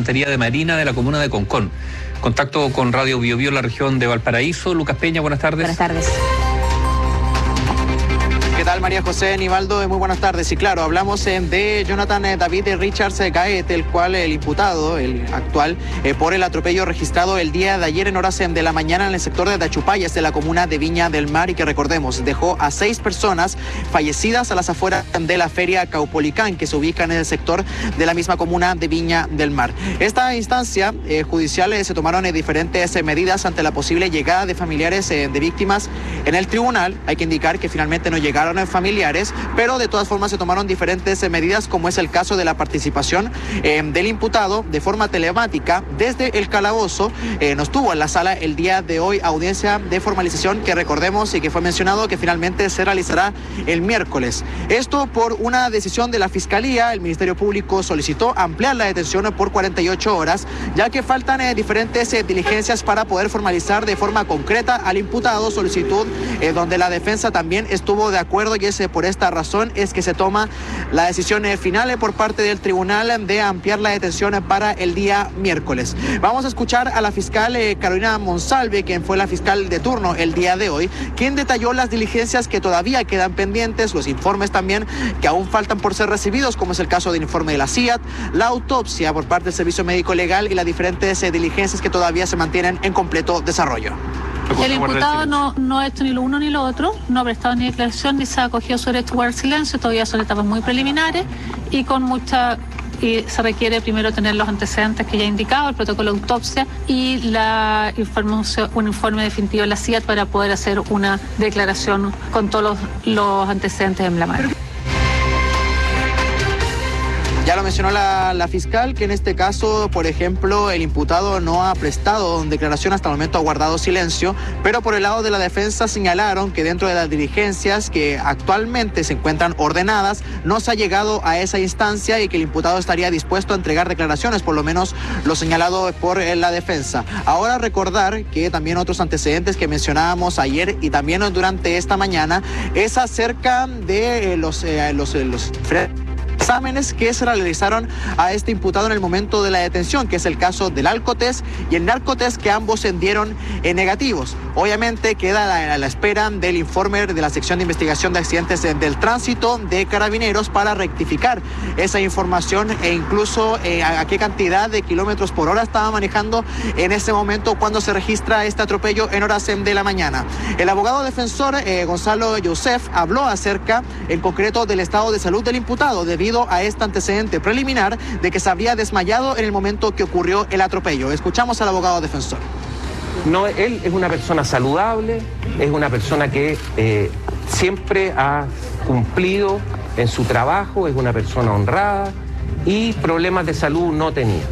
Infantería de Marina de la comuna de Concón. Contacto con Radio Biobío en la región de Valparaíso. Lucas Peña, buenas tardes. Buenas tardes. ¿Qué tal, María José, Nivaldo? Muy buenas tardes. Y claro, hablamos de Jonathan David Richards Gaet, el cual el imputado, el actual, por el atropello registrado el día de ayer en horas de la mañana en el sector de Tachupayas de la comuna de Viña del Mar, y que recordemos, dejó a 6 personas fallecidas a las afueras de la feria Caupolicán, que se ubica en el sector de la misma comuna de Viña del Mar. Esta instancia judicial se tomaron diferentes medidas ante la posible llegada de familiares de víctimas en el tribunal. Hay que indicar que finalmente no llegaron familiares, pero de todas formas se tomaron diferentes medidas, como es el caso de la participación del imputado de forma telemática desde el calabozo. Nos tuvo en la sala el día de hoy audiencia de formalización, que recordemos y que fue mencionado que finalmente se realizará el miércoles. Esto por una decisión de la Fiscalía. El Ministerio Público solicitó ampliar la detención por 48 horas, ya que faltan diferentes diligencias para poder formalizar de forma concreta al imputado, solicitud donde la defensa también estuvo de acuerdo, y es por esta razón es que se toma la decisión final por parte del tribunal de ampliar la detención para el día miércoles. Vamos a escuchar a la fiscal Carolina Monsalve, quien fue la fiscal de turno el día de hoy, quien detalló las diligencias que todavía quedan pendientes, los informes también que aún faltan por ser recibidos, como es el caso del informe de la CIAT, la autopsia por parte del Servicio Médico Legal y las diferentes diligencias que todavía se mantienen en completo desarrollo. El imputado no ha hecho ni lo uno ni lo otro, no ha prestado ni declaración ni se ha acogido su derecho a guardar silencio. Todavía son etapas muy preliminares y se requiere primero tener los antecedentes que ya he indicado, el protocolo de autopsia y un informe definitivo de la CIAT para poder hacer una declaración con todos los antecedentes en la mano. Ya lo mencionó la fiscal, que en este caso, por ejemplo, el imputado no ha prestado declaración, hasta el momento ha guardado silencio, pero por el lado de la defensa señalaron que dentro de las diligencias que actualmente se encuentran ordenadas, no se ha llegado a esa instancia y que el imputado estaría dispuesto a entregar declaraciones, por lo menos lo señalado por la defensa. Ahora recordar que también otros antecedentes que mencionábamos ayer y también durante esta mañana es acerca de los exámenes que se realizaron a este imputado en el momento de la detención, que es el caso del alcotest y el narcotest, que ambos dieron negativos. Obviamente queda a la espera del informe de la sección de investigación de accidentes del tránsito de Carabineros para rectificar esa información e incluso a qué cantidad de kilómetros por hora estaba manejando en ese momento cuando se registra este atropello en horas de la mañana. El abogado defensor Gonzalo Youssef habló acerca en concreto del estado de salud del imputado debido a este antecedente preliminar de que se habría desmayado en el momento que ocurrió el atropello. Escuchamos al abogado defensor. No, él es una persona saludable, es una persona que siempre ha cumplido en su trabajo, es una persona honrada y problemas de salud no tenía.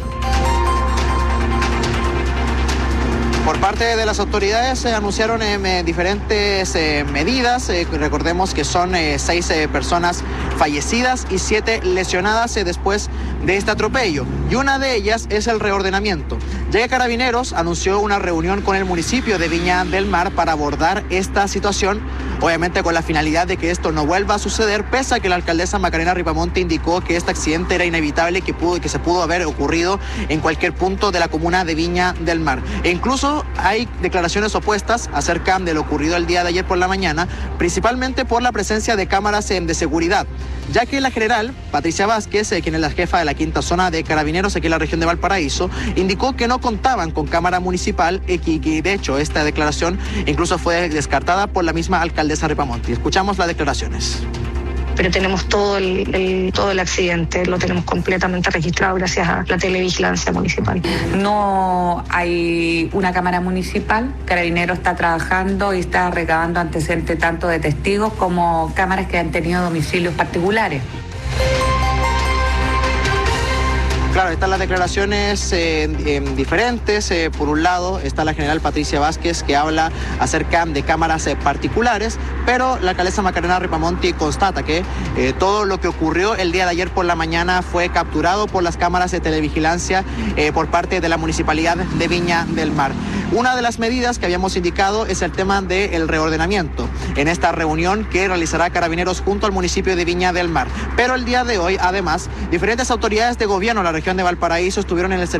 Por parte de las autoridades se anunciaron diferentes medidas. Recordemos que son 6 personas fallecidas y 7 lesionadas después de este atropello. Y una de ellas es el reordenamiento. Ya que Carabineros anunció una reunión con el municipio de Viña del Mar para abordar esta situación, obviamente con la finalidad de que esto no vuelva a suceder, pese a que la alcaldesa Macarena Ripamonte indicó que este accidente era inevitable, que se pudo haber ocurrido en cualquier punto de la comuna de Viña del Mar. E incluso hay declaraciones opuestas acerca de lo ocurrido el día de ayer por la mañana, principalmente por la presencia de cámaras de seguridad, ya que la general Patricia Vázquez, quien es la jefa de la quinta zona de Carabineros aquí en la región de Valparaíso, indicó que no contaban con cámara municipal y de hecho esta declaración incluso fue descartada por la misma alcaldesa Ripamonte. Escuchamos las declaraciones. Pero tenemos todo el accidente, lo tenemos completamente registrado gracias a la televigilancia municipal. No hay una cámara municipal, Carabineros está trabajando y está recabando antecedentes tanto de testigos como cámaras que han tenido domicilios particulares. Claro, están las declaraciones diferentes. Por un lado está la general Patricia Vázquez, que habla acerca de cámaras particulares, pero la alcaldesa Macarena Ripamonte constata que todo lo que ocurrió el día de ayer por la mañana fue capturado por las cámaras de televigilancia por parte de la Municipalidad de Viña del Mar. Una de las medidas que habíamos indicado es el tema del reordenamiento en esta reunión que realizará Carabineros junto al municipio de Viña del Mar. Pero el día de hoy, además, diferentes autoridades de gobierno de la región de Valparaíso estuvieron en el